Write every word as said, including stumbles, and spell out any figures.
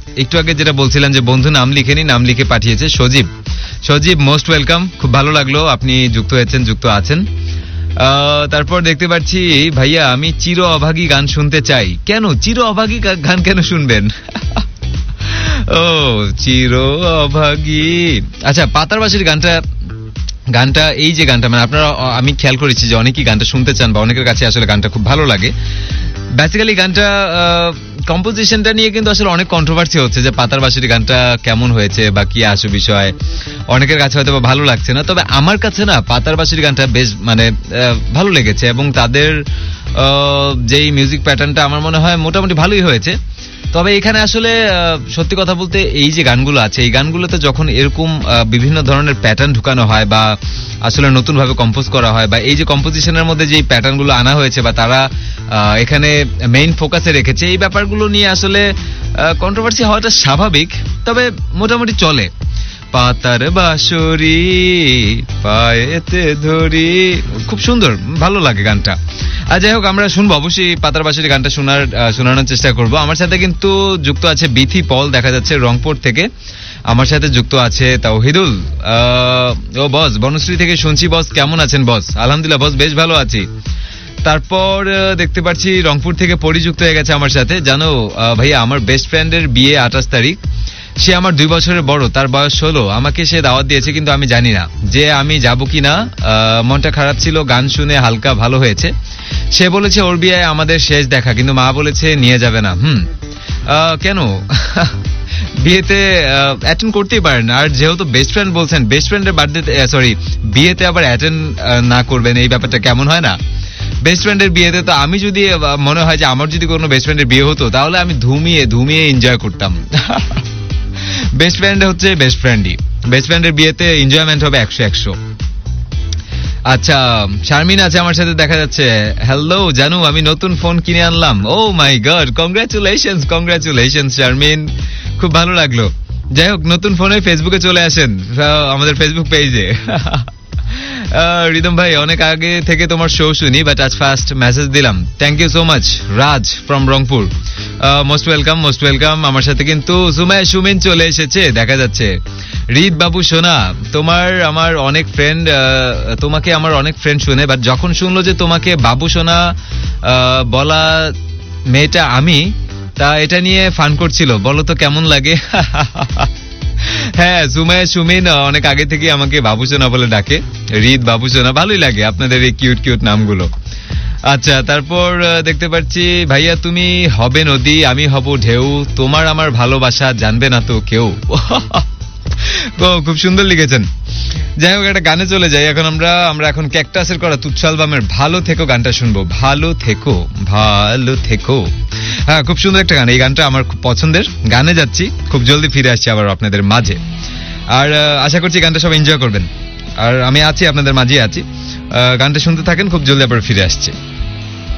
একটু আগে যেটা বলছিলেন যে বন্ধু নাম লিখেনি, নাম লিখে পাঠিয়েছে সজীব। সজীব মোস্ট ওয়েলকাম, খুব ভালো লাগলো আপনি যুক্ত হয়েছেন, যুক্ত আছেন। তারপর দেখতে পাচ্ছি ভাইয়া আমি চির অভাগী গান শুনতে চাই। কেন চির অভাগী গান কেন শুনবেন? ও চির অভাগী, আচ্ছা পাতার বাঁশির গানটা গানটা এই যে গানটা মানে আপনারা, আমি খেয়াল করেছি যে অনেকেই গানটা শুনতে চান বা অনেকের কাছে আসলে গানটা খুব ভালো লাগে। বেসিক্যালি গানটা কম্পোজিশনটা নিয়ে কিন্তু আসলে অনেক কন্ট্রোভার্সি হচ্ছে যে পাতার বাঁশির গানটা কেমন হয়েছে বা কি আসে বিষয়, অনেকের কাছে হয়তো বা ভালো লাগছে না। তবে আমার কাছে না পাতার বাঁশির গানটা বেশ মানে ভালো লেগেছে এবং তাদের যেই মিউজিক প্যাটার্নটা আমার মনে হয় মোটামুটি ভালোই হয়েছে। তবে এখানে আসলে সত্যি কথা বলতে এই যে গানগুলো আছে এই গানগুলোতে যখন এরকম বিভিন্ন ধরনের প্যাটার্ন ঢুকানো হয় বা আসলে নতুন ভাবে কম্পোজ করা হয় বা এই যে কম্পোজিশনের মধ্যে যে প্যাটার্নগুলো আনা হয়েছে বা তারা এখানে মেইন ফোকাসে রেখেছে, এই ব্যাপারগুলো নিয়ে আসলে কন্ট্রোভার্সি হওয়াটা স্বাভাবিক। তবে মোটামুটি চলে। পাতার বাঁশরি পায়েতে ধরি, খুব সুন্দর, ভালো লাগে গানটা। আর যাই হোক আমরা শুনবো অবশ্যই পাতার বাঁশরি গানটা শোনার শোনানোর চেষ্টা করব। আমার সাথে কিন্তু যুক্ত আছে বিথি পল, দেখা যাচ্ছে রংপুর থেকে। আমার সাথে যুক্ত আছে তাওহিদুল। ও বস বনশ্রী থেকে শুনছি, বস কেমন আছেন? বস আলহামদুলিল্লাহ বস বেশ ভালো আছি। তারপর দেখতে পাচ্ছি রংপুর থেকে পরিযুক্ত হয়ে গেছে আমার সাথে। জানো ভাইয়া আমার বেস্ট ফ্রেন্ডের বিয়ে আঠাশ তারিখ, সে আমার দুই বছরের বড়, তার বয়স ষোলো। আমাকে সে দাওয়াত দিয়েছে কিন্তু আমি জানি না যে আমি যাবো কিনা। মনটা খারাপ ছিল, গান শুনে হালকা ভালো হয়েছে। সে বলেছে ওর বিয়ে আমাদের শেষ দেখা, কিন্তু মা বলেছে নিয়ে যাবে না। হুম কেন? বিয়েতে অ্যাটেন্ড করতেই পারেন। আর যেহেতু বেস্ট ফ্রেন্ড বলছেন, বেস্ট ফ্রেন্ডের বার্থডে সরি বিয়েতে আবার অ্যাটেন্ড না করবেন, এই ব্যাপারটা কেমন হয় না? বেস্ট ফ্রেন্ডের বিয়েতে তো আমি যদি মনে হয় যে আমার যদি কোনো বেস্ট ফ্রেন্ডের বিয়ে হতো তাহলে আমি ধুমিয়ে ধুমিয়ে এনজয় করতাম। বেস্ট ফ্রেন্ড হচ্ছে বেস্ট ফ্রেন্ডই, বেস্ট ফ্রেন্ডের বিয়েতে এনজয়মেন্ট হবে একশো একশো। আচ্ছা শারমিন আছে আমার সাথে দেখা যাচ্ছে। হ্যালো জানু, আমি নতুন ফোন কিনে আনলাম। ও মাই গড, কংগ্রাচুলেশনস কংগ্রাচুলেশনস শারমিন, খুব ভালো লাগলো। যাই হোক নতুন ফোনে ফেসবুকে চলে আসেন, আমাদের ফেসবুক পেজে। রিদম ভাই অনেক আগে থেকে তোমার শো শুনি, বাট আজ ফার্স্ট মেসেজ দিলাম। Thank you so much. Raj from Rangpur, most welcome most welcome. আমার সাথে কিন্তু সুমায়া সুমিন চলে এসেছে দেখা যাচ্ছে। রিদ বাবু সোনা, তোমার আমার অনেক ফ্রেন্ড, তোমাকে আমার অনেক ফ্রেন্ড শুনে, বাট যখন শুনলো যে তোমাকে বাবু সোনা বলা মেয়েটা আমি, তা এটা নিয়ে ফান করছিল, বলো তো কেমন লাগে? হ্যাঁ সুমায়া সুমিন অনেক আগে থেকে আমাকে বাবুসোনা বলে ডাকে। রিদ বাবুসোনা, ভালোই লাগে আপনাদের এই কিউট কিউট নামগুলো। আচ্ছা তারপর দেখতে পাচ্ছি ভাইয়া তুমি হবে নদী আমি হব ঢেউ, তোমার আমার ভালোবাসা জানবে না তো কেউ। খুব সুন্দর লিখেছেন। যাই হোক একটা গানে চলে যাই এখন আমরা আমরা এখন ক্যাকটাসের করা তুচ্ছ অ্যালবামের ভালো থেকো গানটা শুনবো। ভালো থেকো ভালো থেকো, হ্যাঁ খুব সুন্দর একটা গান, এই গানটা আমার খুব পছন্দের। গানে যাচ্ছি, খুব জলদি ফিরে আসছি আবার আপনাদের মাঝে। আর আশা করছি গানটা সব এনজয় করবেন। আর আমি আছি আপনাদের মাঝে আছি, গানটা শুনতে থাকেন, খুব জলদি আবার ফিরে আসছি।